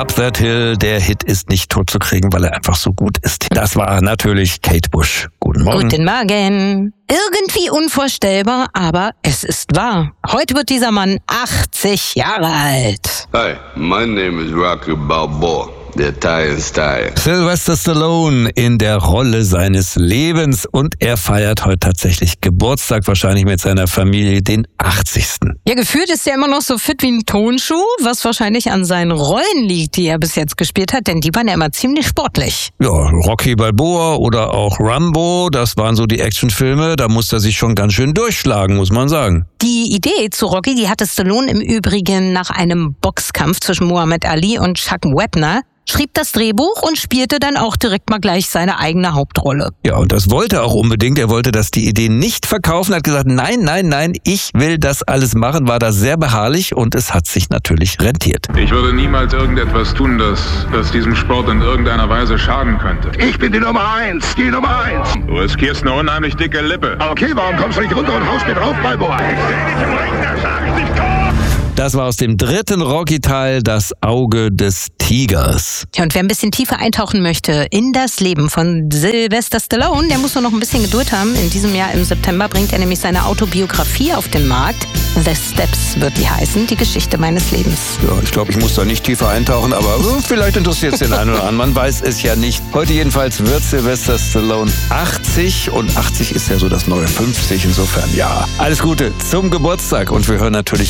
Up That Hill, der Hit ist nicht totzukriegen, weil er einfach so gut ist. Das war natürlich Kate Bush. Guten Morgen. Guten Morgen. Irgendwie unvorstellbar, aber es ist wahr. Heute wird dieser Mann 80 Jahre alt. Hi, my name is Rocky Balboa. Der Italian Style. Sylvester Stallone in der Rolle seines Lebens und er feiert heute tatsächlich Geburtstag, wahrscheinlich mit seiner Familie, den 80. Ja, gefühlt ist er immer noch so fit wie ein Tonschuh, was wahrscheinlich an seinen Rollen liegt, die er bis jetzt gespielt hat, denn die waren ja immer ziemlich sportlich. Ja, Rocky Balboa oder auch Rambo, das waren so die Actionfilme, da musste er sich schon ganz schön durchschlagen, muss man sagen. Die Idee zu Rocky, die hatte Stallone im Übrigen nach einem Boxkampf zwischen Muhammad Ali und Chuck Wepner, schrieb das Drehbuch und spielte dann auch direkt mal gleich seine eigene Hauptrolle. Ja, und das wollte er auch unbedingt. Er wollte die Idee nicht verkaufen, hat gesagt, nein, ich will das alles machen, war da sehr beharrlich und es hat sich natürlich rentiert. Ich würde niemals irgendetwas tun, das diesem Sport in irgendeiner Weise schaden könnte. Ich bin die Nummer 1, die Nummer 1. Du riskierst eine unheimlich dicke Lippe. Okay, warum kommst du nicht runter und haust mir drauf, Balboa? Das war aus dem 3. Rocky-Teil, das Auge des Tigers. Ja, und wer ein bisschen tiefer eintauchen möchte in das Leben von Sylvester Stallone, der muss nur noch ein bisschen Geduld haben. In diesem Jahr im September bringt er nämlich seine Autobiografie auf den Markt. The Steps wird die heißen, die Geschichte meines Lebens. Ja, ich glaube, ich muss da nicht tiefer eintauchen, aber vielleicht interessiert es den einen oder anderen. Man weiß es ja nicht. Heute jedenfalls wird Sylvester Stallone 80 und 80 ist ja so das neue 50. Insofern, ja, alles Gute zum Geburtstag und wir hören natürlich